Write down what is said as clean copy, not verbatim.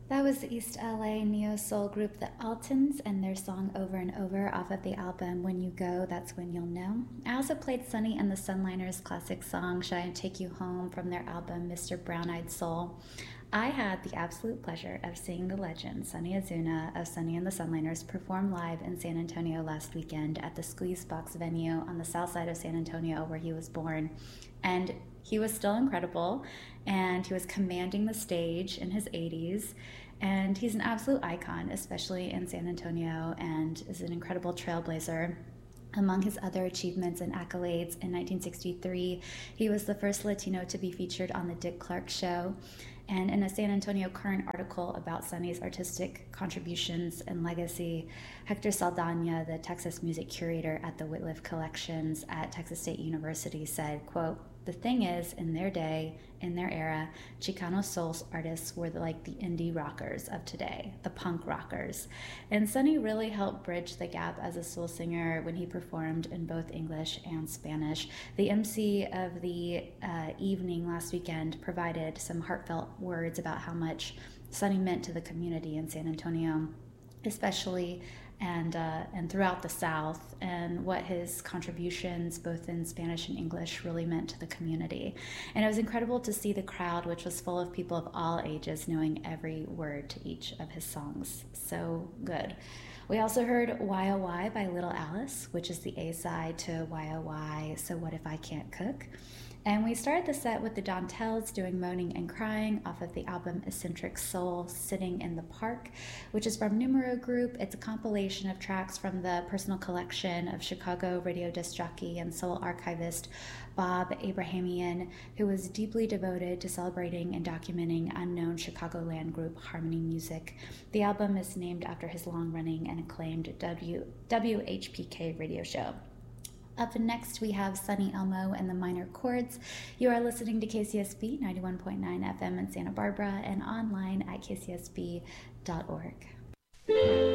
That was the East LA neo soul group The Altons and their song Over and Over off of the album When You Go, That's When You'll Know. I also played Sonny and the Sunliners' classic song Should I Take You Home from their album Mr. Brown Eyed Soul. I had the absolute pleasure of seeing the legend Sonny Azuna of Sonny and the Sunliners perform live in San Antonio last weekend at the Squeeze Box venue on the south side of San Antonio where he was born. And he was still incredible, and he was commanding the stage in his 80s. And he's an absolute icon, especially in San Antonio, and is an incredible trailblazer. Among his other achievements and accolades, in 1963, he was the first Latino to be featured on The Dick Clark Show. And in a San Antonio Current article about Sonny's artistic contributions and legacy, Hector Saldana, the Texas music curator at the Whitliff Collections at Texas State University, said, quote, "The thing is, in their day, in their era, Chicano soul artists were like the indie rockers of today, the punk rockers." And Sonny really helped bridge the gap as a soul singer when he performed in both English and Spanish. The MC of the evening last weekend provided some heartfelt words about how much Sonny meant to the community in San Antonio, especially and throughout the South, and what his contributions both in Spanish and English really meant to the community. And it was incredible to see the crowd, which was full of people of all ages, knowing every word to each of his songs. So good. We also heard Why Oh Why by Little Alice, which is the A-side to Why Oh Why, So What If I Can't Cook? And we started the set with the Dantels doing Moaning and Crying off of the album Eccentric Soul, Sitting in the Park, which is from Numero Group. It's a compilation of tracks from the personal collection of Chicago radio disc jockey and soul archivist Bob Abrahamian, who was deeply devoted to celebrating and documenting unknown Chicagoland group Harmony Music. The album is named after his long-running and acclaimed WHPK radio show. Up next, we have Sonny Elmo and the Minor Chords. You are listening to KCSB 91.9 FM in Santa Barbara and online at kcsb.org.